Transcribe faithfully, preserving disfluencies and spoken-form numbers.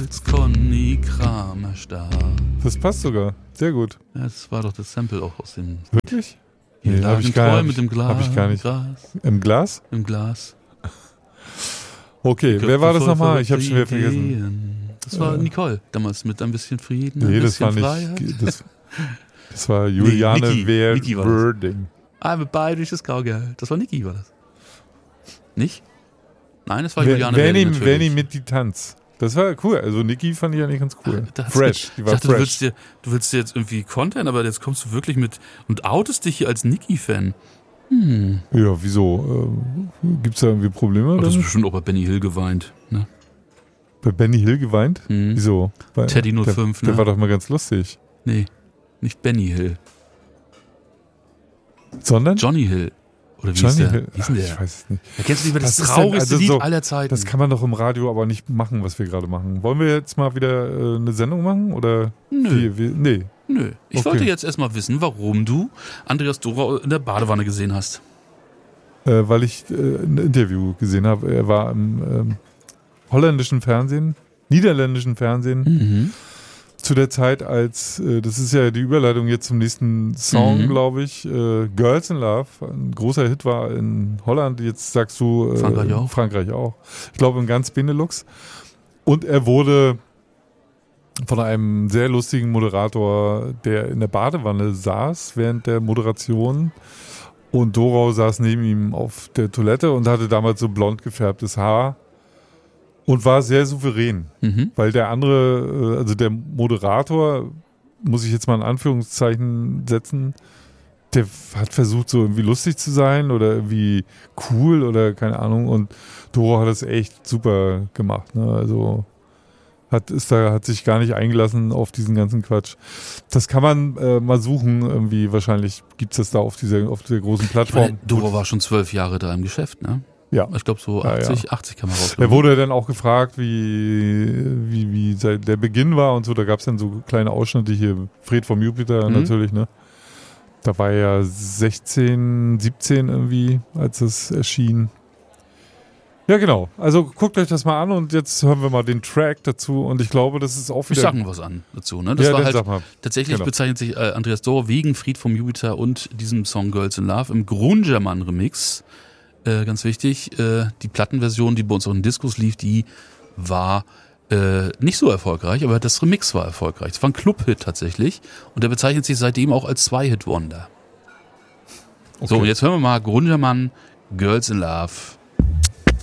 als Conny Kramer starb. Das passt sogar. Sehr gut. Ja, das war doch das Sample auch aus dem... Wirklich? Hier Nee, lag hab ich im gar- Treu hab mit ich- dem Glas. hab ich gar nicht. Gras, Im Glas? Im Glas. Okay, Köpfe wer war das voll nochmal? Ich habe schon wieder verrückte vergessen. Ideen. Das war Äh. Nicole, damals mit ein bisschen Frieden, ein Nee, das bisschen war Freiheit. nicht. Das, das war Juliane Niki. Wehr Niki war das. Wording. I'm a bayerisches Kaugeld. Das war Niki, war das? Nicht? Nein, das war Wer- Juliane Wenn Werding ihm, wenn ihm mit die Tanz. Das war cool. Also Niki fand ich eigentlich ganz cool. Da hat's Fresh. ge- Die Ich war dachte, du fresh. willst, dir, du willst dir jetzt irgendwie Content, aber jetzt kommst du wirklich mit und outest dich hier als Niki-Fan. Hm. Ja, wieso? Ähm, Gibt es da irgendwie Probleme? Oh, Oder? das ist bestimmt auch bei Benny Hill geweint. Ne? Bei Benny Hill geweint? Hm. Wieso? Weil, Teddy null fünf, der, der ne? war doch mal ganz lustig. Nee, nicht Benny Hill. Sondern? Johnny Hill. Oder wie Johnny ist der? Hill. Wie ist Ach, denn ich der? weiß es nicht. Erkennst du nicht mehr das, Das ist traurigste dann- also Lied so- aller Zeiten? Das kann man doch im Radio aber nicht machen, was wir gerade machen. Wollen wir jetzt mal wieder äh, eine Sendung machen? Oder Nö. wie, wie, nee. Nö. Ich Okay. wollte jetzt erstmal wissen, warum du Andreas Dora in der Badewanne gesehen hast. Äh, weil ich äh, ein Interview gesehen habe. Er war im ähm, holländischen Fernsehen, niederländischen Fernsehen, Mhm. zu der Zeit, als, äh, das ist ja die Überleitung jetzt zum nächsten Song, Mhm. glaube ich, äh, Girls in Love, ein großer Hit war in Holland, jetzt sagst du äh, Frankreich auch. Frankreich auch. Ich glaube in ganz Benelux. Und er wurde von einem sehr lustigen Moderator, der in der Badewanne saß während der Moderation, und Dorau saß neben ihm auf der Toilette und hatte damals so blond gefärbtes Haar und war sehr souverän. Mhm. Weil der andere, äh, also der Moderator, muss ich jetzt mal in Anführungszeichen setzen, der hat versucht, so irgendwie lustig zu sein oder irgendwie cool oder keine Ahnung. Und Doro hat das echt super gemacht. Ne? Also hat, ist da, hat sich gar nicht eingelassen auf diesen ganzen Quatsch. Das kann man äh, mal suchen. Irgendwie wahrscheinlich gibt es das da auf dieser, auf dieser großen Ich Plattform. meine, Dora war schon zwölf Jahre da im Geschäft, ne? Ja. Ich glaube so Ja, achtzig, ja. achtzig kann man raus. Er wurde dann auch gefragt, wie, wie, wie seit der Beginn war und so. Da gab es dann so kleine Ausschnitte hier. Fred vom Jupiter Mhm. natürlich, ne? Da war er ja sechzehn, siebzehn irgendwie, als es erschien. Ja, genau. Also guckt euch das mal an und jetzt hören wir mal den Track dazu. Und ich glaube, das ist auch Ich wieder... sag noch was an dazu, ne? Das ja, war dann halt sag mal. tatsächlich Genau. bezeichnet sich äh, Andreas Dora wegen Fried vom Jupiter und diesem Song Girls in Love im Grungermann Remix. Äh, ganz wichtig, äh, die Plattenversion, die bei uns auch in Discos lief, die war äh, nicht so erfolgreich, aber das Remix war erfolgreich. Es war ein Club-Hit tatsächlich und der bezeichnet sich seitdem auch als Zwei-Hit-Wonder. So, Okay. und jetzt hören wir mal Grungermann, Girls in Love.